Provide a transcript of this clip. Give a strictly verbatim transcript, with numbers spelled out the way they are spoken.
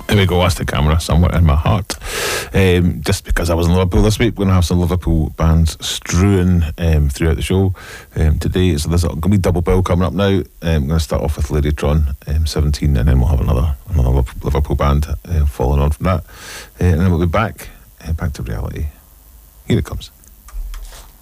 There we go, that's the camera somewhere in my heart. Um, just because I was in Liverpool this week, we're going to have some Liverpool bands strewn um, throughout the show um, today. So there's going to be double bill coming up now. Um, I'm going to start off with Ladytron, um, seventeen, and then we'll have another another Liverpool band uh, following on from that. Uh, and then we'll be back, uh, back to reality. Here it comes.